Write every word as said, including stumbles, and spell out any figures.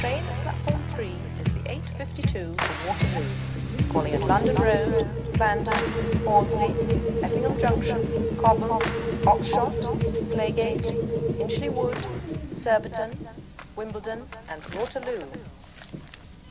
train at platform three is the eight fifty-two to Waterloo, calling at London Road, Clarendon, Horsley, Effingham Junction, Cobham, Oxshott, Claygate, Inchley Wood, Surbiton, Wimbledon and Waterloo.